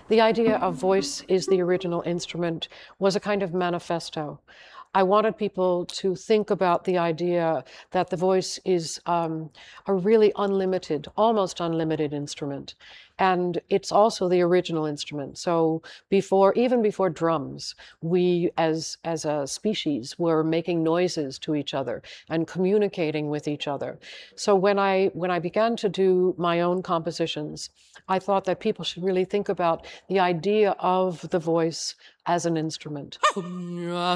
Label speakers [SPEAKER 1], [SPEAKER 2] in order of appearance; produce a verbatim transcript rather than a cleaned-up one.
[SPEAKER 1] The idea of voice is the original instrument was a kind of manifesto. I wanted people to think about the idea that the voice is um, a really unlimited, almost unlimited instrument. And it's also the original instrument. So before, even before drums, we as, as a species were making noises to each other and communicating with each other. So when I, when I began to do my own compositions, I thought that people should really think about the idea of the voice as an instrument.